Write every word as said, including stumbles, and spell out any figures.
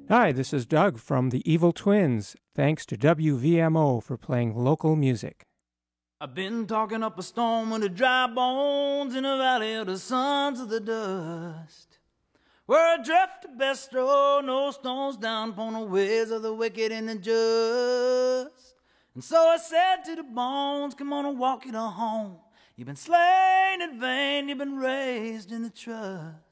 Hi, this is Doug from the Evil Twins. Thanks to W V M O for playing local music. I've been talking up a storm with the dry bones in the valley of the sons of the dust, where I drift the best throw no stones down upon the ways of the wicked and the just. And so I said to the bones, come on and walk it on home. You've been slain in vain, you've been raised in the trust.